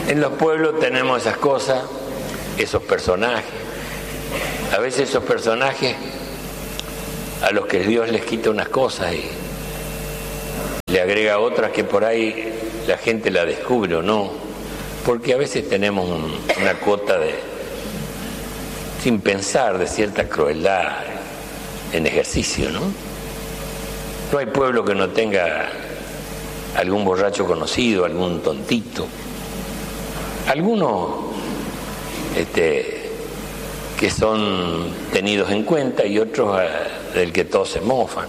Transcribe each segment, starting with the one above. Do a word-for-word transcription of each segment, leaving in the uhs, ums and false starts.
En los pueblos tenemos esas cosas, esos personajes. A veces esos personajes a los que Dios les quita unas cosas y le agrega otras que por ahí la gente la descubre o no, porque a veces tenemos un, una cuota de, sin pensar, de cierta crueldad en ejercicio, ¿no? No hay pueblo que no tenga algún borracho conocido, algún tontito, algunos este, que son tenidos en cuenta y otros uh, del que todos se mofan.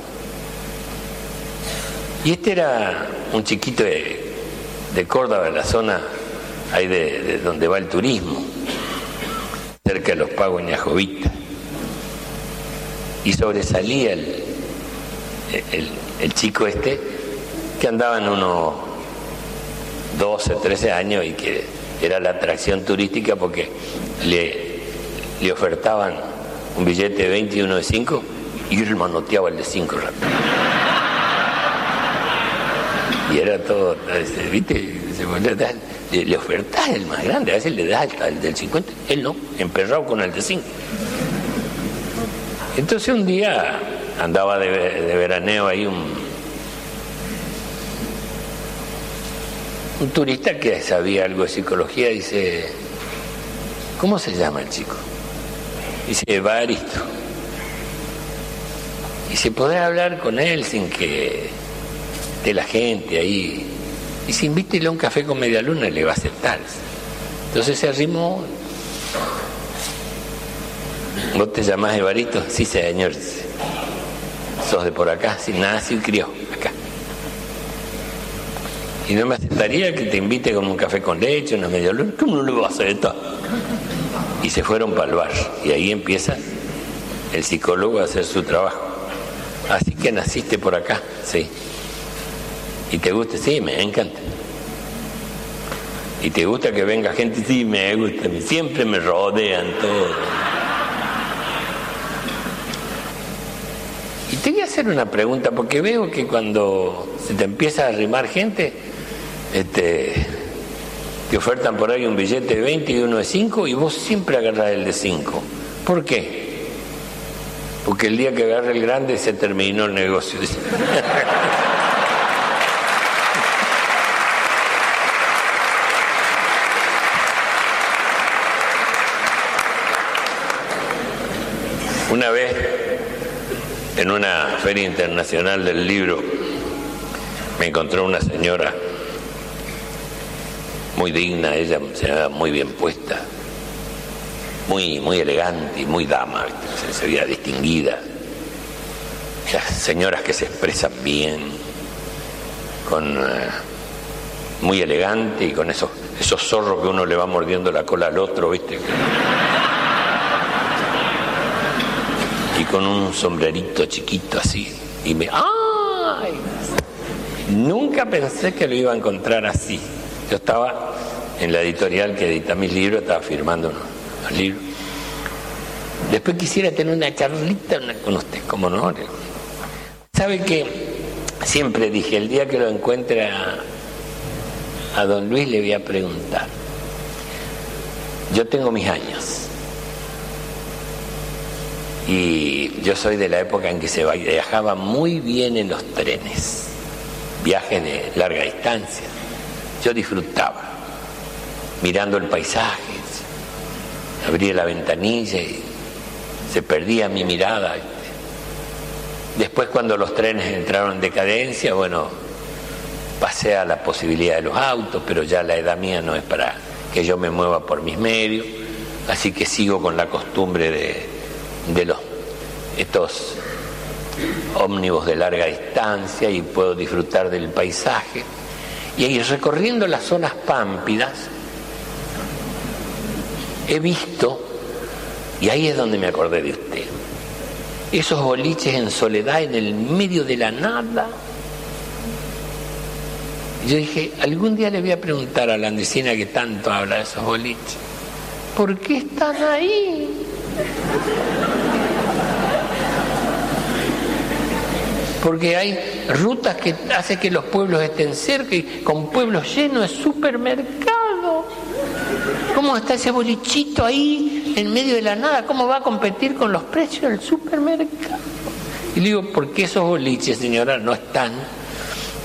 Y este era un chiquito de, de Córdoba, la zona ahí de, de donde va el turismo, cerca de los Pagos Ñajovita. Y sobresalía el, el, el chico este, que andaba en unos doce, trece años y que era la atracción turística porque le, le ofertaban un billete de veinte y uno de cinco y él manoteaba el de cinco rápido. Y era todo, ¿viste? Le, le ofertás el más grande, a veces le das el del cincuenta, él no, emperrado con el de cinco. Entonces un día andaba de, de veraneo ahí un, un turista que sabía algo de psicología, dice, ¿cómo se llama el chico? Dice, Evaristo. Y se podrá hablar con él sin que de la gente ahí. Y si invítele a un café con media luna le va a aceptar. Entonces se arrimó. ¿Vos te llamás Evaristo? Sí, señor. ¿Sos de por acá? Sí, nació y crió acá. ¿Y no me aceptaría que te invite como un café con leche, una media luna? ¿Cómo no lo vas a aceptar? Y se fueron para el bar. Y ahí empieza el psicólogo a hacer su trabajo. Así que naciste por acá, sí. ¿Y te gusta? Sí, me encanta. ¿Y te gusta que venga gente? Sí, me gusta. Siempre me rodean todos. Y te voy a hacer una pregunta, porque veo que cuando se te empieza a arrimar gente, este, te ofertan por ahí un billete de veinte y uno de cinco y vos siempre agarrás el de cinco. ¿Por qué? Porque el día que agarre el grande se terminó el negocio. Una vez, en una feria internacional del libro, me encontró una señora muy digna, ella se veía muy bien puesta, muy, muy elegante y muy dama, ¿viste? Se veía distinguida. Las señoras que se expresan bien, con uh, muy elegante y con esos, esos zorros que uno le va mordiendo la cola al otro, ¿viste? Y con un sombrerito chiquito así. Y me... ¡ay! Nunca pensé que lo iba a encontrar así. Yo estaba en la editorial que edita mis libros, estaba firmando unos, unos libros. Después quisiera tener una charlita con usted, como no. ¿Sabe qué? Siempre dije, el día que lo encuentre a, a don Luis le voy a preguntar. Yo tengo mis años. Y yo soy de la época en que se viajaba muy bien en los trenes, viajes de larga distancia. Yo disfrutaba, mirando el paisaje, abría la ventanilla y se perdía mi mirada. Después, cuando los trenes entraron en decadencia, bueno, pasé a la posibilidad de los autos, pero ya la edad mía no es para que yo me mueva por mis medios, así que sigo con la costumbre de de los estos ómnibus de larga distancia y puedo disfrutar del paisaje. Y ahí, recorriendo las zonas pámpidas, he visto, y ahí es donde me acordé de usted, esos boliches en soledad en el medio de la nada. Y yo dije, algún día le voy a preguntar a la andesina que tanto habla de esos boliches, ¿por qué están ahí? porque hay rutas que hacen que los pueblos estén cerca y con pueblos llenos de supermercados. ¿Cómo está ese bolichito ahí en medio de la nada? ¿Cómo va a competir con los precios del supermercado? Y le digo, ¿por qué esos boliches, señora, no están